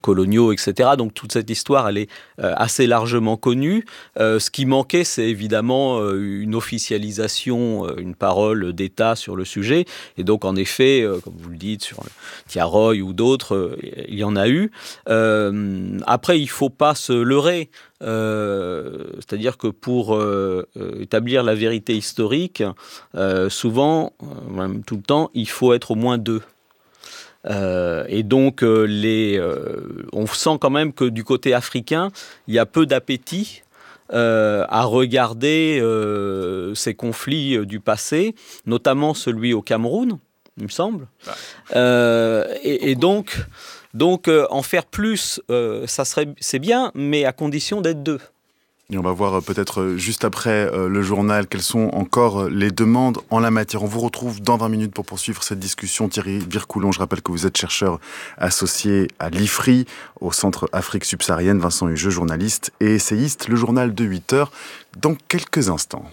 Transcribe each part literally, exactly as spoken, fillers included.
coloniaux, et cetera. Donc toute cette histoire, elle est euh, assez largement connue. Euh, ce qui manquait, c'est évidemment euh, une officialisation, euh, une parole d'État sur le sujet. Et donc en effet, euh, comme vous le dites, sur le Tiaroy ou d'autres, euh, il y en a eu. Euh, après, il ne faut pas se leurrer. Euh, c'est-à-dire que pour euh, établir la vérité historique, euh, souvent, euh, même tout le temps, il faut être au moins deux. Euh, et donc, euh, les, euh, on sent quand même que du côté africain, il y a peu d'appétit euh, à regarder euh, ces conflits euh, du passé, notamment celui au Cameroun, il me semble. Euh, et, et donc, donc euh, en faire plus, euh, ça serait, c'est bien, mais à condition d'être deux. Et on va voir peut-être juste après euh, le journal quelles sont encore les demandes en la matière. On vous retrouve dans vingt minutes pour poursuivre cette discussion. Thierry Vircoulon, je rappelle que vous êtes chercheur associé à l'I F R I, au Centre Afrique subsaharienne. Vincent Hugeux, journaliste et essayiste. Le journal de huit heures dans quelques instants.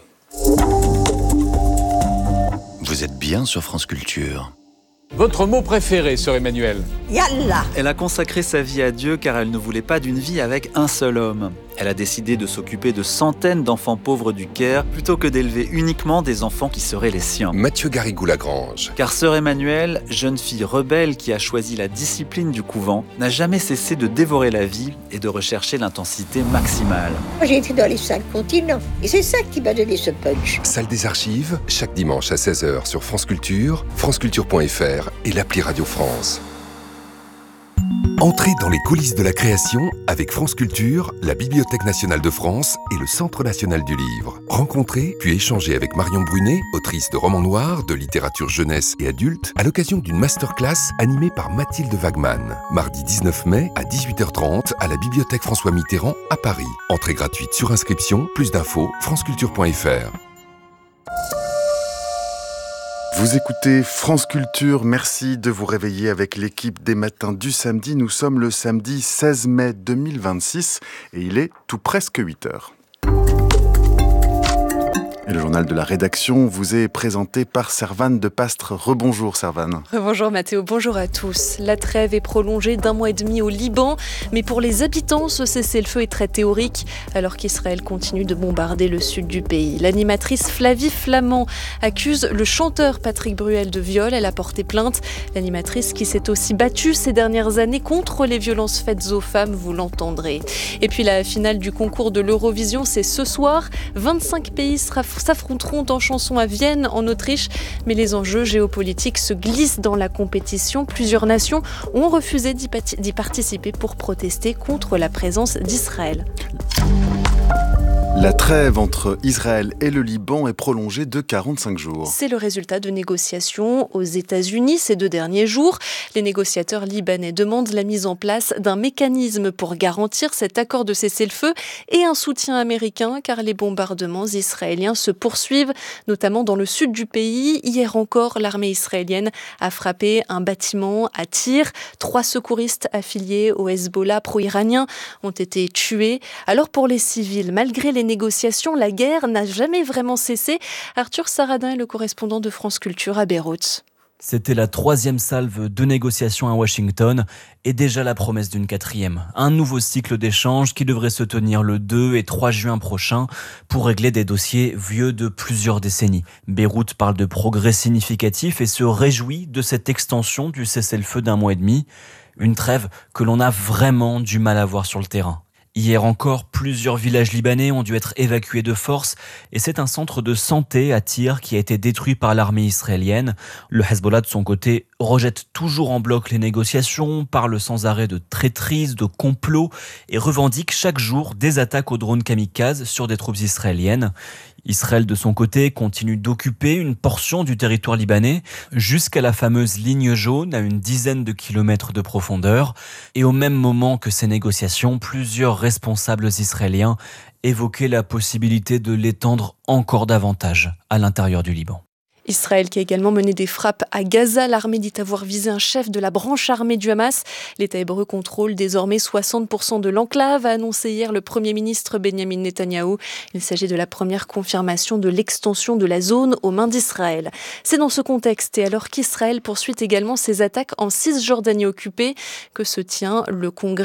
Vous êtes bien sur France Culture. Votre mot préféré, sœur Emmanuelle? Yallah. Elle a consacré sa vie à Dieu car elle ne voulait pas d'une vie avec un seul homme. Elle a décidé de s'occuper de centaines d'enfants pauvres du Caire plutôt que d'élever uniquement des enfants qui seraient les siens. Mathieu Garrigou-Lagrange. Car sœur Emmanuelle, jeune fille rebelle qui a choisi la discipline du couvent, n'a jamais cessé de dévorer la vie et de rechercher l'intensité maximale. Moi, j'ai été dans les cinq continents et c'est ça qui m'a donné ce punch. Salle des archives, chaque dimanche à seize heures sur France Culture, franceculture point f r et l'appli Radio France. Entrez dans les coulisses de la création avec France Culture, la Bibliothèque nationale de France et le Centre national du livre. Rencontrez puis échangez avec Marion Brunet, autrice de romans noirs, de littérature jeunesse et adulte, à l'occasion d'une masterclass animée par Mathilde Wagman. Mardi dix-neuf mai à dix-huit heures trente à la Bibliothèque François Mitterrand à Paris. Entrée gratuite sur inscription, plus d'infos, franceculture point f r. Vous écoutez France Culture, merci de vous réveiller avec l'équipe des matins du samedi. Nous sommes le samedi seize mai deux mille vingt-six et il est tout presque huit heures. Et le journal de la rédaction vous est présenté par Servane de Pastre. Rebonjour Servane. Rebonjour Mathéo, bonjour à tous. La trêve est prolongée d'un mois et demi au Liban, mais pour les habitants, ce cessez-le-feu est très théorique, alors qu'Israël continue de bombarder le sud du pays. L'animatrice Flavie Flament accuse le chanteur Patrick Bruel de viol. Elle a porté plainte. L'animatrice qui s'est aussi battue ces dernières années contre les violences faites aux femmes, vous l'entendrez. Et puis la finale du concours de l'Eurovision, c'est ce soir. vingt-cinq pays sera s'affronteront en chanson à Vienne, en Autriche. Mais les enjeux géopolitiques se glissent dans la compétition. Plusieurs nations ont refusé d'y, pati- d'y participer pour protester contre la présence d'Israël. La trêve entre Israël et le Liban est prolongée de quarante-cinq jours. C'est le résultat de négociations aux États-Unis ces deux derniers jours. Les négociateurs libanais demandent la mise en place d'un mécanisme pour garantir cet accord de cessez-le-feu et un soutien américain car les bombardements israéliens se poursuivent, notamment dans le sud du pays. Hier encore, l'armée israélienne a frappé un bâtiment à Tyr. Trois secouristes affiliés au Hezbollah pro-iranien ont été tués. Alors pour les civils, malgré les négociations, la guerre n'a jamais vraiment cessé. Arthur Saradin est le correspondant de France Culture à Beyrouth. C'était la troisième salve de négociations à Washington et déjà la promesse d'une quatrième. Un nouveau cycle d'échanges qui devrait se tenir le deux et trois juin prochain pour régler des dossiers vieux de plusieurs décennies. Beyrouth parle de progrès significatifs et se réjouit de cette extension du cessez-le-feu d'un mois et demi. Une trêve que l'on a vraiment du mal à voir sur le terrain. Hier encore, plusieurs villages libanais ont dû être évacués de force et c'est un centre de santé à Tyr qui a été détruit par l'armée israélienne. Le Hezbollah, de son côté, rejette toujours en bloc les négociations, parle sans arrêt de traîtrise, de complot et revendique chaque jour des attaques aux drones kamikazes sur des troupes israéliennes. Israël, de son côté, continue d'occuper une portion du territoire libanais jusqu'à la fameuse ligne jaune à une dizaine de kilomètres de profondeur. Et au même moment que ces négociations, plusieurs responsables israéliens évoquaient la possibilité de l'étendre encore davantage à l'intérieur du Liban. Israël qui a également mené des frappes à Gaza. L'armée dit avoir visé un chef de la branche armée du Hamas. L'État hébreu contrôle désormais soixante pour cent de l'enclave, a annoncé hier le Premier ministre Benjamin Netanyahou. Il s'agit de la première confirmation de l'extension de la zone aux mains d'Israël. C'est dans ce contexte et alors qu'Israël poursuit également ses attaques en Cisjordanie occupée que se tient le congrès